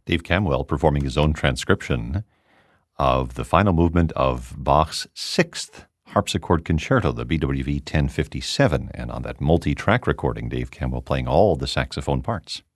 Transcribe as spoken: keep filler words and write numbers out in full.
Dave Camwell performing his own transcription of the final movement of Bach's Sixth Harpsichord Concerto, the B W V ten fifty-seven. And on that multi-track recording, Dave Camwell playing all the saxophone parts.